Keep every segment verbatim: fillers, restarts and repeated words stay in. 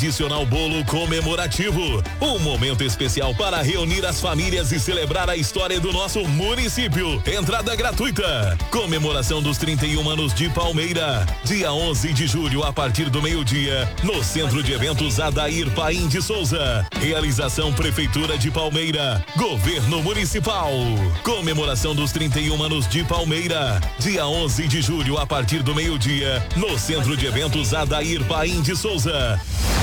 Tradicional bolo comemorativo, um momento especial para reunir as famílias e celebrar a história do nosso município. Entrada gratuita. Comemoração dos trinta e um anos de Palmeira, dia onze de julho a partir do meio-dia, no Centro de Eventos Adair Paim de Souza. Realização Prefeitura de Palmeira, Governo Municipal. Comemoração dos trinta e um anos de Palmeira, dia onze de julho a partir do meio-dia, no Centro de Eventos Adair Paim de Souza.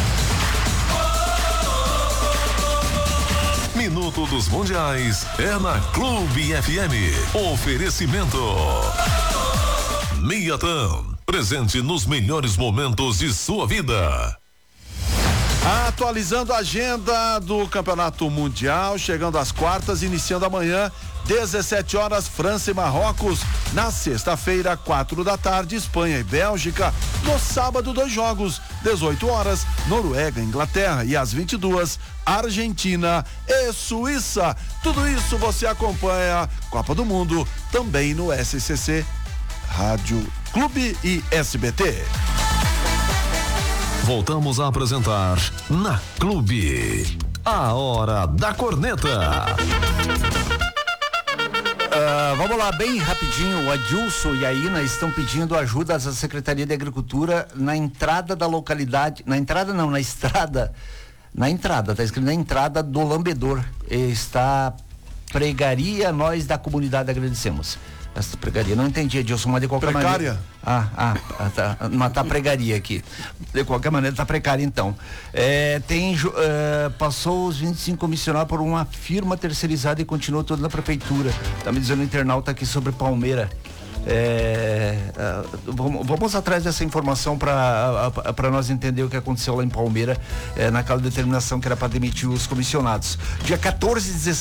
Minuto dos Mundiais é na Clube F M. Oferecimento Miatan, presente nos melhores momentos de sua vida. Atualizando a agenda do Campeonato Mundial, chegando às quartas, iniciando amanhã, dezessete horas, França e Marrocos. Na sexta-feira, quatro da tarde, Espanha e Bélgica. No sábado, dois jogos, dezoito horas, Noruega, Inglaterra, e às vinte e duas, Argentina e Suíça. Tudo isso você acompanha Copa do Mundo também no S C C Rádio Clube e S B T. Voltamos a apresentar na Clube, a Hora da Corneta. Uh, vamos lá, bem rapidinho. O Adilson e a Ina estão pedindo ajuda à Secretaria de Agricultura na entrada da localidade, na entrada não, na estrada, na entrada, tá escrito na entrada do Lambedor. Está pregaria, nós da comunidade agradecemos. Essa pregaria, não entendi, Adilson, mas de qualquer Precária? maneira. Ah, ah, tá, mas tá pregaria aqui. De qualquer maneira, tá precária então. É, tem, uh, passou os vinte e cinco comissionados por uma firma terceirizada e continuou toda na prefeitura. Tá me dizendo o internauta aqui sobre Palmeira. É, uh, vamos, vamos atrás dessa informação para uh, para nós entender o que aconteceu lá em Palmeira, uh, naquela determinação que era para demitir os comissionados. Dia quatorze e dezesseis